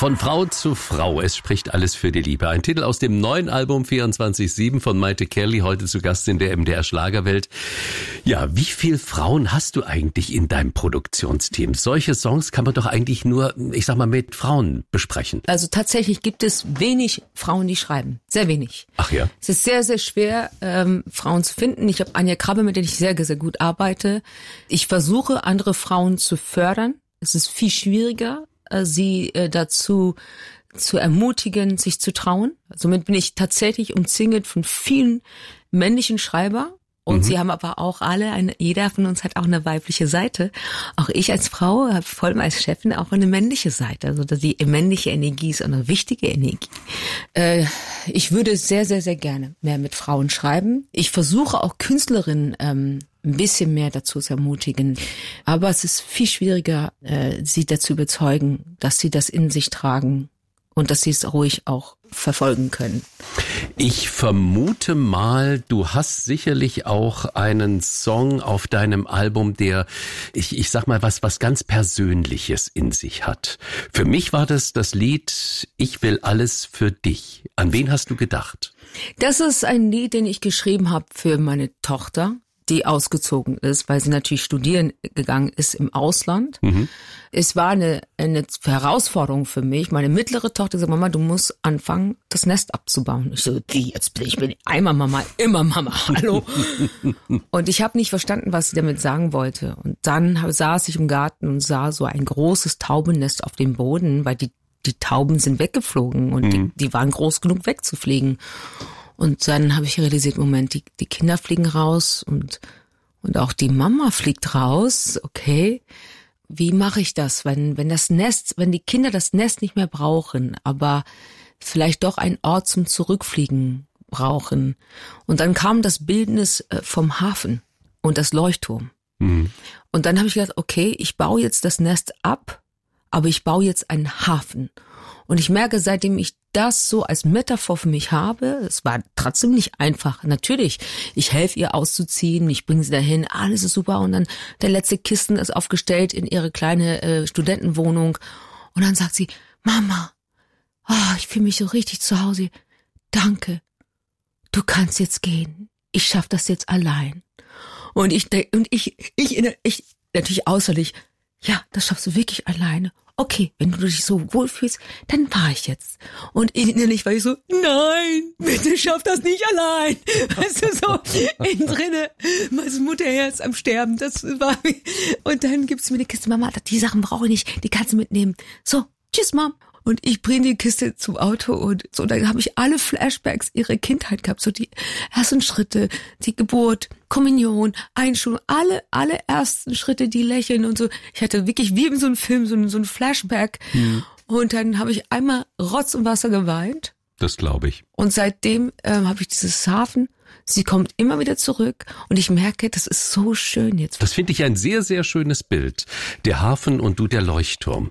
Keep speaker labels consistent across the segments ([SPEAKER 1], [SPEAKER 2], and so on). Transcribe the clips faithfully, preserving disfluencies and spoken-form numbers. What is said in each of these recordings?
[SPEAKER 1] Von Frau zu Frau, es spricht alles für die Liebe. Ein Titel aus dem neuen Album vierundzwanzig sieben von Mayte Kerley, heute zu Gast in der M D R Schlagerwelt. Ja, wie viele Frauen hast du eigentlich in deinem Produktionsteam? Solche Songs kann man doch eigentlich nur, ich sag mal, mit Frauen besprechen.
[SPEAKER 2] Also tatsächlich gibt es wenig Frauen, die schreiben. Sehr wenig.
[SPEAKER 1] Ach ja?
[SPEAKER 2] Es ist sehr, sehr schwer, ähm, Frauen zu finden. Ich habe Anja Krabbe, mit der ich sehr, sehr gut arbeite. Ich versuche, andere Frauen zu fördern. Es ist viel schwieriger, sie äh, dazu zu ermutigen, sich zu trauen. Somit bin ich tatsächlich umzingelt von vielen männlichen Schreiber. Und mhm. sie haben aber auch alle, eine, jeder von uns hat auch eine weibliche Seite. Auch ich als Frau habe vor allem als Chefin auch eine männliche Seite. Also die männliche Energie ist eine wichtige Energie. Äh, ich würde sehr, sehr, sehr gerne mehr mit Frauen schreiben. Ich versuche auch Künstlerinnen ähm, ein bisschen mehr dazu zu ermutigen. Aber es ist viel schwieriger, äh, sie dazu überzeugen, dass sie das in sich tragen und dass sie es ruhig auch verfolgen können.
[SPEAKER 1] Ich vermute mal, du hast sicherlich auch einen Song auf deinem Album, der, ich, ich sag mal, was, was ganz Persönliches in sich hat. Für mich war das das Lied Ich will alles für dich. An wen hast du gedacht?
[SPEAKER 2] Das ist ein Lied, den ich geschrieben habe für meine Tochter, die ausgezogen ist, weil sie natürlich studieren gegangen ist im Ausland. Mhm. Es war eine, eine Herausforderung für mich. Meine mittlere Tochter sagt, Mama, du musst anfangen, das Nest abzubauen. Ich so, die, jetzt bin ich bin einmal Mama, immer Mama, hallo. Und ich habe nicht verstanden, was sie damit sagen wollte. Und dann saß ich im Garten und sah so ein großes Taubennest auf dem Boden, weil die, die Tauben sind weggeflogen und mhm. die, die waren groß genug wegzufliegen. Und dann habe ich realisiert, Moment, die, die Kinder fliegen raus und und auch die Mama fliegt raus. Okay, wie mache ich das, wenn wenn das Nest, wenn die Kinder das Nest nicht mehr brauchen, aber vielleicht doch einen Ort zum Zurückfliegen brauchen? Und dann kam das Bildnis vom Hafen und das Leuchtturm. Mhm. Und dann habe ich gedacht, okay, ich baue jetzt das Nest ab, aber ich baue jetzt einen Hafen. Und ich merke, seitdem ich das so als Metaphor für mich habe, es war trotzdem nicht einfach. Natürlich, ich helfe ihr auszuziehen, ich bringe sie dahin, alles ist super. Und dann der letzte Kisten ist aufgestellt in ihre kleine äh, Studentenwohnung. Und dann sagt sie, Mama, oh, ich fühle mich so richtig zu Hause. Danke, du kannst jetzt gehen. Ich schaff das jetzt allein. Und ich, und ich, ich, ich, ich natürlich außerlich, ja, das schaffst du wirklich alleine. Okay, wenn du dich so wohlfühlst, dann fahr ich jetzt. Und innerlich war ich so, nein, bitte schaff das nicht allein. Weißt du, so innen drinne, mein Mutterherz am Sterben, das war, und dann gibt's mir eine Kiste, Mama, die Sachen brauche ich nicht, die kannst du mitnehmen. So, tschüss, Mom. Und ich bringe die Kiste zum Auto und so, dann habe ich alle Flashbacks ihrer Kindheit gehabt, so die ersten Schritte, die Geburt, Kommunion, Einschulung, alle, alle ersten Schritte, die lächeln und so. Ich hatte wirklich wie in so einem Film so ein, so ein Flashback. Mhm. Und dann habe ich einmal Rotz und Wasser geweint.
[SPEAKER 1] Das glaube ich.
[SPEAKER 2] Und seitdem ähm, habe ich dieses Hafen. Sie kommt immer wieder zurück und ich merke, das ist so schön jetzt.
[SPEAKER 1] Das finde ich ein sehr, sehr schönes Bild. Der Hafen und du der Leuchtturm.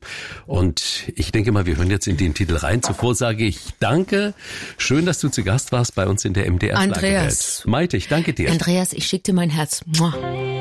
[SPEAKER 1] Und ich denke mal, wir hören jetzt in den Titel rein. Zuvor sage ich danke. Schön, dass du zu Gast warst bei uns in der M D R Schlagerwelt.
[SPEAKER 2] Andreas.
[SPEAKER 1] Mayte, ich danke dir.
[SPEAKER 2] Andreas, ich schicke dir mein Herz. Mua.